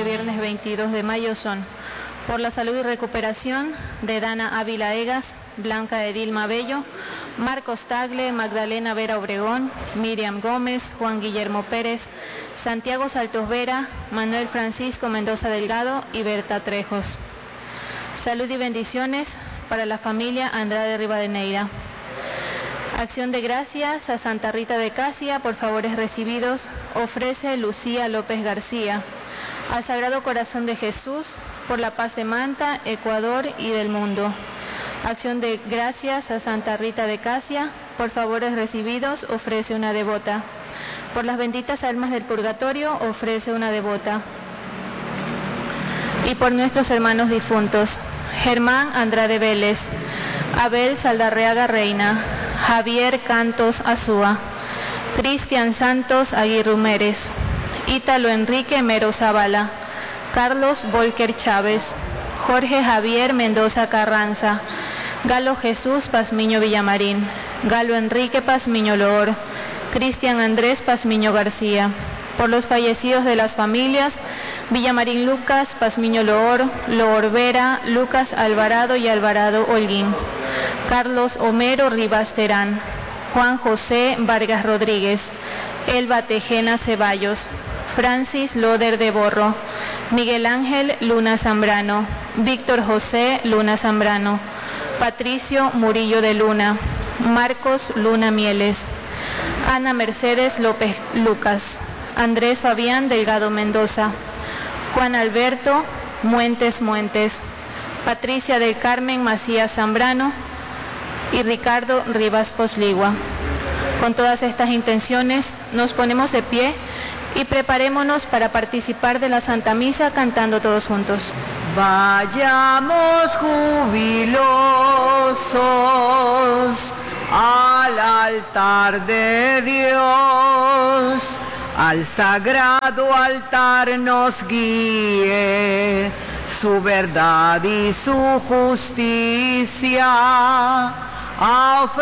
este viernes 22 de mayo son: por la salud y recuperación de Dana Ávila Egas, Blanca Edilma Bello, Marcos Tagle, Magdalena Vera Obregón, Miriam Gómez, Juan Guillermo Pérez, Santiago Saltos Vera, Manuel Francisco Mendoza Delgado y Berta Trejos. Salud y bendiciones para la familia Andrade Rivadeneira. Acción de gracias a Santa Rita de Casia por favores recibidos, ofrece Lucía López García. Al Sagrado Corazón de Jesús, por la paz de Manta, Ecuador y del mundo. Acción de gracias a Santa Rita de Casia, por favores recibidos, ofrece una devota. Por las benditas almas del purgatorio, ofrece una devota. Y por nuestros hermanos difuntos: Germán Andrade Vélez, Abel Saldarreaga Reina, Javier Cantos Azúa, Cristian Santos Aguirre Humérez, Ítalo Enrique Mero Zavala, Carlos Volker Chávez, Jorge Javier Mendoza Carranza, Galo Jesús Pazmiño Villamarín, Galo Enrique Pazmiño Loor, Cristian Andrés Pazmiño García. Por los fallecidos de las familias: Villamarín Lucas Pazmiño Loor, Loor Vera, Lucas Alvarado y Alvarado Holguín, Carlos Homero Rivas Terán, Juan José Vargas Rodríguez, Elba Tejena Ceballos, Francis Loder de Borro, Miguel Ángel Luna Zambrano, Víctor José Luna Zambrano, Patricio Murillo de Luna, Marcos Luna Mieles, Ana Mercedes López Lucas, Andrés Fabián Delgado Mendoza, Juan Alberto Muentes Muentes, Patricia del Carmen Macías Zambrano y Ricardo Rivas Posligua. Con todas estas intenciones nos ponemos de pie y preparémonos para participar de la Santa Misa cantando todos juntos. Vayamos jubilosos al altar de Dios, al sagrado altar nos guíe su verdad y su justicia.